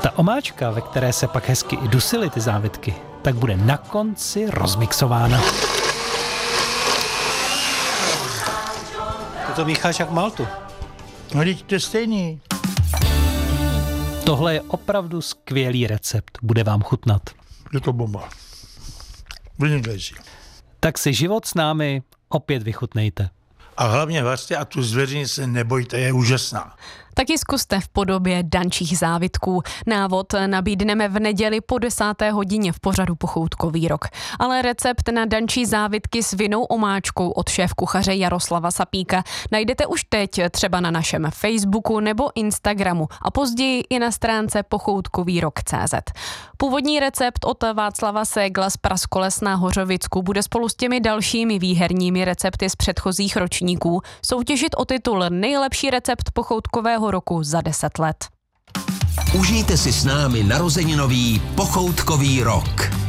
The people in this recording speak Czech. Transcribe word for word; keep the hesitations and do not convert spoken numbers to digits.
Ta omáčka, ve které se pak hezky i dusily ty závitky, tak bude na konci rozmixována. Ty to mícháš jak maltu. No, teď to je stejný. Tohle je opravdu skvělý recept, bude vám chutnat. Je to bomba. Vynikající. Tak si život s námi opět vychutnejte. A hlavně vařte a tu zvěřini se nebojte, je úžasná. Taky zkuste v podobě dančích závitků. Návod nabídneme v neděli po desáté hodině v pořadu Pochoutkový rok. Ale recept na dančí závitky s vinnou omáčkou od šéfkuchaře Jaroslava Sapíka najdete už teď třeba na našem Facebooku nebo Instagramu a později i na stránce pochoutkovýrok tečka cé zet. Původní recept od Václava Ségla z Praskoles na Hořovicku bude spolu s těmi dalšími výherními recepty z předchozích ročníků soutěžit o titul Nejlepší recept pochoutkového roku za deset let. Užijte si s námi narozeninový Pochoutkový rok.